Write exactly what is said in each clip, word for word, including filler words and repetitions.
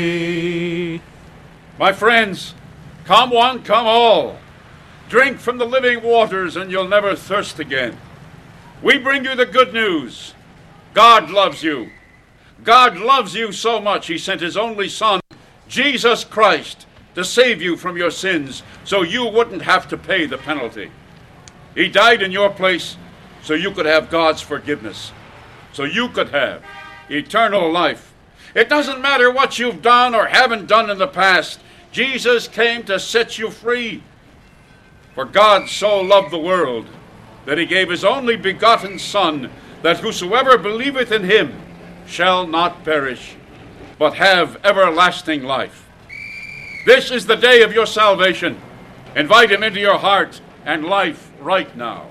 My friends, come one, come all. Drink from the living waters and you'll never thirst again. We bring you the good news. God loves you. God loves you so much he sent his only Son, Jesus Christ, to save you from your sins so you wouldn't have to pay the penalty. He died in your place so you could have God's forgiveness, so you could have eternal life. It doesn't matter what you've done or haven't done in the past. Jesus came to set you free. For God so loved the world that he gave his only begotten Son, that whosoever believeth in him shall not perish, but have everlasting life. This is the day of your salvation. Invite him into your heart and life right now.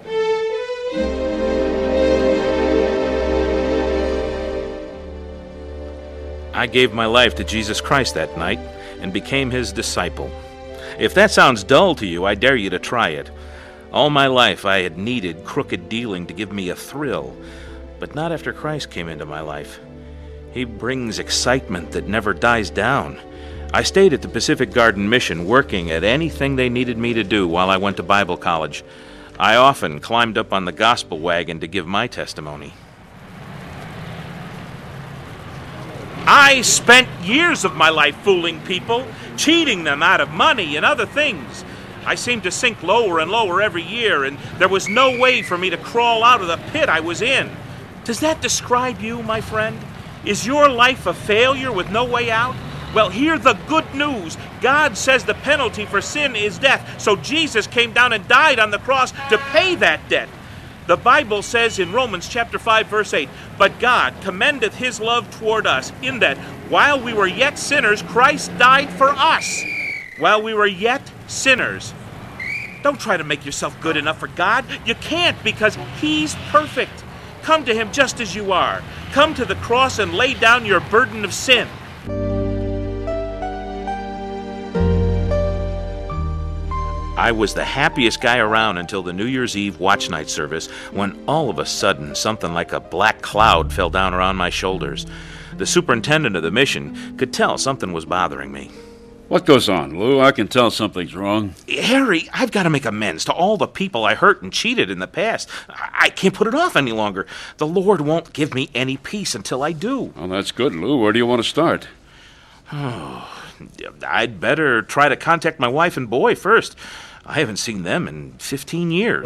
I gave my life to Jesus Christ that night and became his disciple. If that sounds dull to you, I dare you to try it. All my life I had needed crooked dealing to give me a thrill, but not after Christ came into my life. He brings excitement that never dies down. I stayed at the Pacific Garden Mission working at anything they needed me to do while I went to Bible college. I often climbed up on the gospel wagon to give my testimony. I spent years of my life fooling people, cheating them out of money and other things. I seemed to sink lower and lower every year, and there was no way for me to crawl out of the pit I was in. Does that describe you, my friend? Is your life a failure with no way out? Well, hear the good news. God says the penalty for sin is death, so Jesus came down and died on the cross to pay that debt. The Bible says in Romans chapter five, verse eight, "But God commendeth his love toward us, in that while we were yet sinners, Christ died for us." While we were yet sinners. Don't try to make yourself good enough for God. You can't, because he's perfect. Come to him just as you are. Come to the cross and lay down your burden of sin. I was the happiest guy around until the New Year's Eve watch night service, when all of a sudden something like a black cloud fell down around my shoulders. The superintendent of the mission could tell something was bothering me. What goes on, Lou? I can tell something's wrong. Harry, I've got to make amends to all the people I hurt and cheated in the past. I can't put it off any longer. The Lord won't give me any peace until I do. Well, that's good, Lou. Where do you want to start? Oh, I'd better try to contact my wife and boy first. I haven't seen them in fifteen years.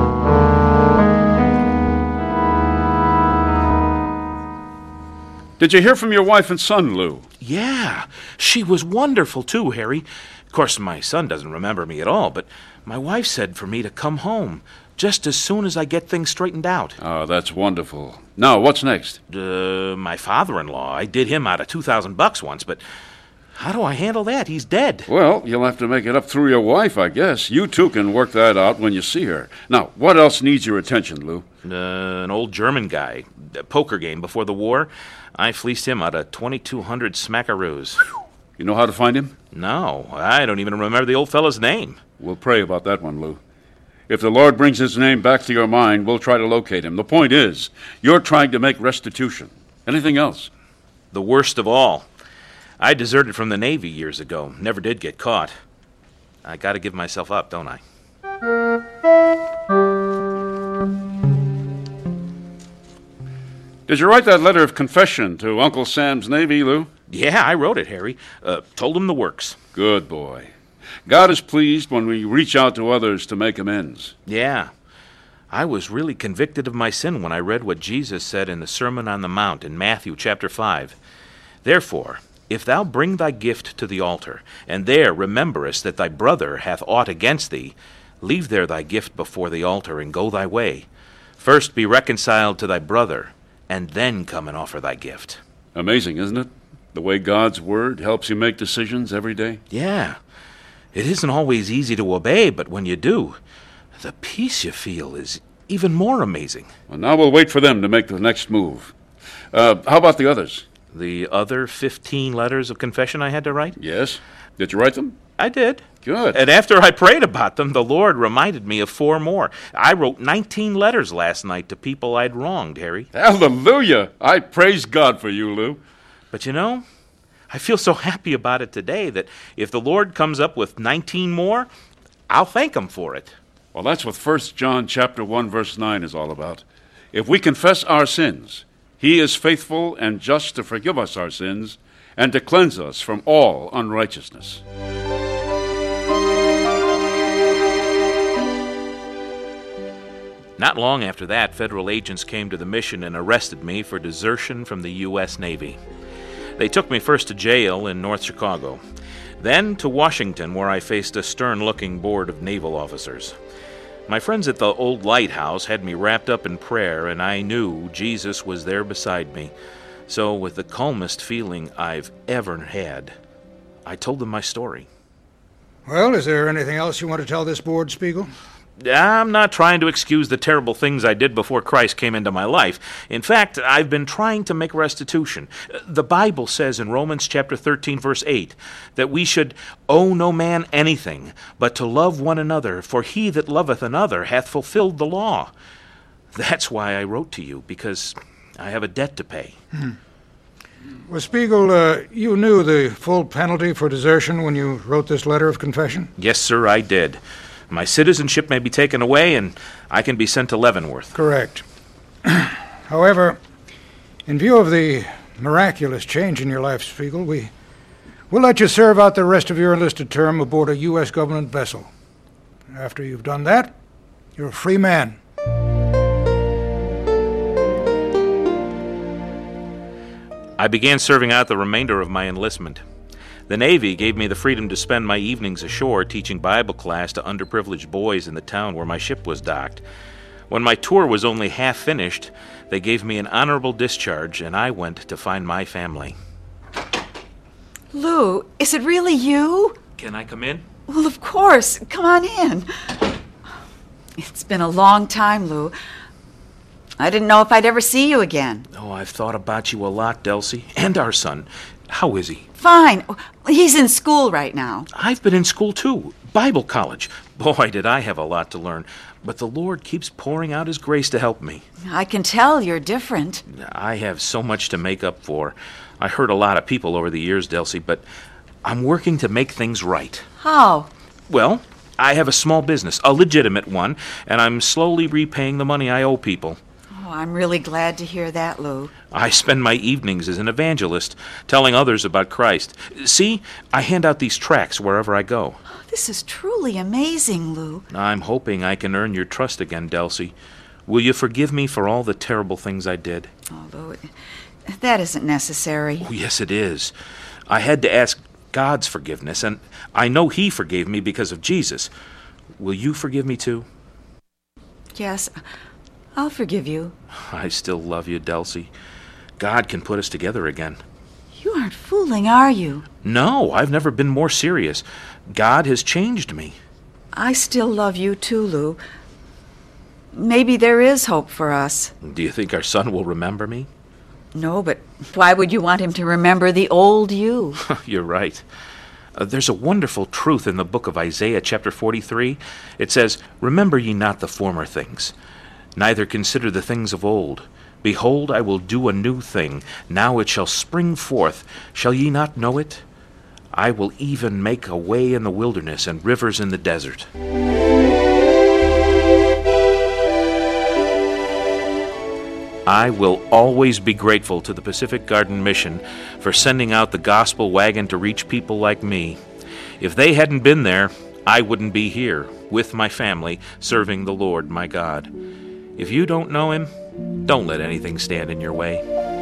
Did you hear from your wife and son, Lou? Yeah, she was wonderful too, Harry. Of course, my son doesn't remember me at all, but my wife said for me to come home just as soon as I get things straightened out. Oh, that's wonderful. Now, what's next? Uh, my father-in-law. I did him out of two thousand bucks once, but how do I handle that? He's dead. Well, you'll have to make it up through your wife, I guess. You two can work that out when you see her. Now, what else needs your attention, Lou? Uh, an old German guy. A poker game before the war. I fleeced him out of twenty-two hundred smackaroos. You know how to find him? No, I don't even remember the old fellow's name. We'll pray about that one, Lou. If the Lord brings his name back to your mind, we'll try to locate him. The point is, you're trying to make restitution. Anything else? The worst of all. I deserted from the Navy years ago. Never did get caught. I gotta give myself up, don't I? Did you write that letter of confession to Uncle Sam's Navy, Lou? Yeah, I wrote it, Harry. Uh, told him the works. Good boy. God is pleased when we reach out to others to make amends. Yeah. I was really convicted of my sin when I read what Jesus said in the Sermon on the Mount in Matthew chapter five. Therefore, if thou bring thy gift to the altar, and there rememberest that thy brother hath aught against thee, leave there thy gift before the altar, and go thy way. First be reconciled to thy brother, and then come and offer thy gift. Amazing, isn't it? The way God's Word helps you make decisions every day. Yeah. It isn't always easy to obey, but when you do, the peace you feel is even more amazing. Well, now we'll wait for them to make the next move. Uh, how about the others? The other fifteen letters of confession I had to write? Yes. Did you write them? I did. Good. And after I prayed about them, the Lord reminded me of four more. I wrote nineteen letters last night to people I'd wronged, Harry. Hallelujah! I praise God for you, Lou. But you know, I feel so happy about it today that if the Lord comes up with nineteen more, I'll thank Him for it. Well, that's what First John chapter one, verse nine is all about. If we confess our sins, He is faithful and just to forgive us our sins and to cleanse us from all unrighteousness. Not long after that, federal agents came to the mission and arrested me for desertion from the U S Navy. They took me first to jail in North Chicago, then to Washington, where I faced a stern-looking board of naval officers. My friends at the old lighthouse had me wrapped up in prayer, and I knew Jesus was there beside me. So, with the calmest feeling I've ever had, I told them my story. Well, is there anything else you want to tell this board, Spiegel? I'm not trying to excuse the terrible things I did before Christ came into my life. In fact, I've been trying to make restitution. The Bible says in Romans chapter thirteen, verse eight, that we should owe no man anything, but to love one another, for he that loveth another hath fulfilled the law. That's why I wrote to you, because I have a debt to pay. Hmm. Well, Spiegel, uh, you knew the full penalty for desertion when you wrote this letter of confession? Yes, sir, I did. My citizenship may be taken away, and I can be sent to Leavenworth. Correct. However, in view of the miraculous change in your life, Spiegel, we will let you serve out the rest of your enlisted term aboard a U S government vessel. After you've done that, you're a free man. I began serving out the remainder of my enlistment. The Navy gave me the freedom to spend my evenings ashore teaching Bible class to underprivileged boys in the town where my ship was docked. When my tour was only half finished, they gave me an honorable discharge, and I went to find my family. Lou, is it really you? Can I come in? Well, of course. Come on in. It's been a long time, Lou. I didn't know if I'd ever see you again. Oh, I've thought about you a lot, Delcy, and our son. How is he? Fine. He's in school right now. I've been in school, too. Bible college. Boy, did I have a lot to learn. But the Lord keeps pouring out His grace to help me. I can tell you're different. I have so much to make up for. I hurt a lot of people over the years, Delcy, but I'm working to make things right. How? Well, I have a small business, a legitimate one, and I'm slowly repaying the money I owe people. Oh, I'm really glad to hear that, Lou. I spend my evenings as an evangelist, telling others about Christ. See, I hand out these tracts wherever I go. This is truly amazing, Lou. I'm hoping I can earn your trust again, Delcy. Will you forgive me for all the terrible things I did? Oh, Lou, that isn't necessary. Oh, yes, it is. I had to ask God's forgiveness, and I know He forgave me because of Jesus. Will you forgive me, too? Yes, I'll forgive you. I still love you, Delcy. God can put us together again. You aren't fooling, are you? No, I've never been more serious. God has changed me. I still love you too, Lou. Maybe there is hope for us. Do you think our son will remember me? No, but why would you want him to remember the old you? You're right. Uh, there's a wonderful truth in the book of Isaiah, chapter forty-three. It says, "Remember ye not the former things, neither consider the things of old. Behold, I will do a new thing. Now it shall spring forth. Shall ye not know it? I will even make a way in the wilderness and rivers in the desert." I will always be grateful to the Pacific Garden Mission for sending out the gospel wagon to reach people like me. If they hadn't been there, I wouldn't be here with my family serving the Lord my God. If you don't know Him, don't let anything stand in your way.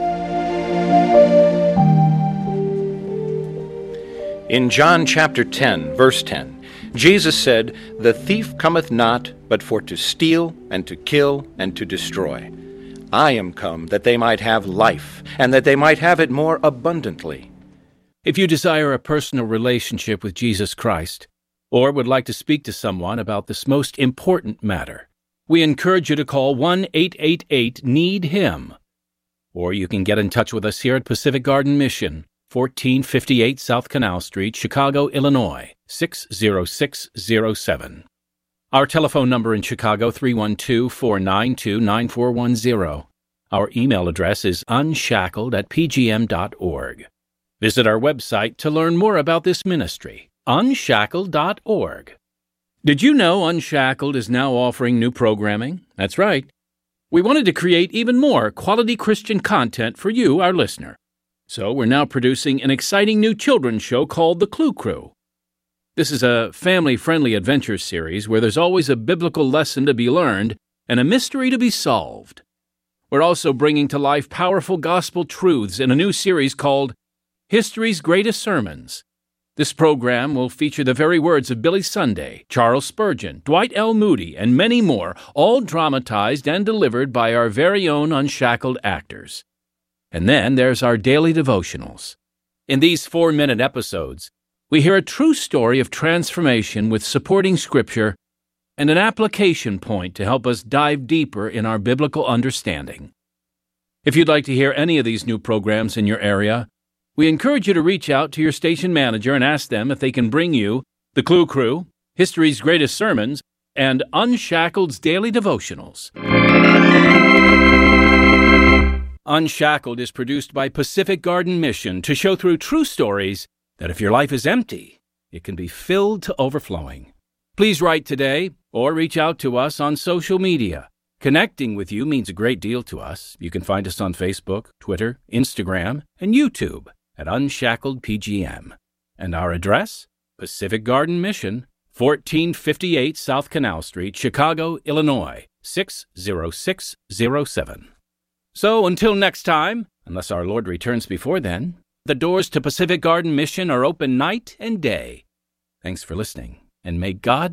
In John chapter ten, verse ten, Jesus said, "The thief cometh not, but for to steal, and to kill, and to destroy. I am come that they might have life, and that they might have it more abundantly." If you desire a personal relationship with Jesus Christ, or would like to speak to someone about this most important matter, we encourage you to call one eight eight eight need him. Or you can get in touch with us here at Pacific Garden Mission, fourteen fifty-eight South Canal Street, Chicago, Illinois, six zero six zero seven. Our telephone number in Chicago, three one two, four nine two, nine four one zero. Our email address is unshackled at p g m dot org. Visit our website to learn more about this ministry, unshackled dot org. Did you know Unshackled is now offering new programming? That's right. We wanted to create even more quality Christian content for you, our listener. So we're now producing an exciting new children's show called The Clue Crew. This is a family-friendly adventure series where there's always a biblical lesson to be learned and a mystery to be solved. We're also bringing to life powerful gospel truths in a new series called History's Greatest Sermons. This program will feature the very words of Billy Sunday, Charles Spurgeon, Dwight L. Moody, and many more, all dramatized and delivered by our very own Unshackled actors. And then there's our daily devotionals. In these four-minute episodes, we hear a true story of transformation with supporting scripture and an application point to help us dive deeper in our biblical understanding. If you'd like to hear any of these new programs in your area, we encourage you to reach out to your station manager and ask them if they can bring you The Clue Crew, History's Greatest Sermons, and Unshackled's Daily Devotionals. Unshackled is produced by Pacific Garden Mission to show through true stories that if your life is empty, it can be filled to overflowing. Please write today or reach out to us on social media. Connecting with you means a great deal to us. You can find us on Facebook, Twitter, Instagram, and YouTube at Unshackled P G M. And our address? Pacific Garden Mission, fourteen fifty-eight South Canal Street, Chicago, Illinois, six zero six zero seven. So until next time, unless our Lord returns before then, the doors to Pacific Garden Mission are open night and day. Thanks for listening, and may God